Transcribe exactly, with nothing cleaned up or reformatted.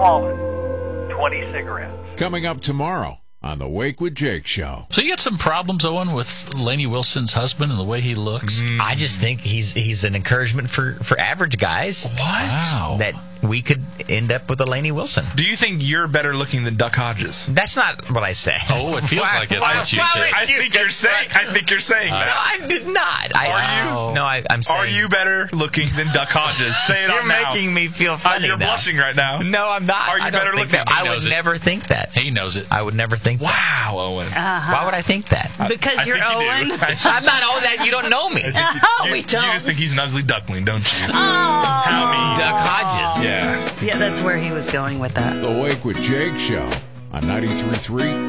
wallet, twenty cigarettes. Coming up tomorrow on the Wake with Jake show. So you got some problems, Owen, with Lainey Wilson's husband and the way he looks? Mm. I just think he's he's an encouragement for, for average guys. What? Wow. That we could end up with a Lainey Wilson. Do you think you're better looking than Duck Hodges? That's not what I said. Oh, it feels like it. Wow. What you Well, said. I think you're saying. I think you're saying No, that. I did not. I, Are you? No, I, I'm saying. Are you better looking than Duck Hodges? Say it You're on now. making me feel Uh, funny You're now. blushing right now. No, I'm not. Are you I don't better think looking? that. He I would knows it. never think that. He knows it. I would never think that. Wow, Owen. Uh-huh. Why would I think that? Because I you're think you Owen. do. I'm not all that. You don't know me. Oh, you, we don't. You just think he's an ugly duckling, don't you? Oh. How mean. Duck Hodges. Yeah. Yeah, that's where he was going with that. The Wake with Jake show on ninety-three point three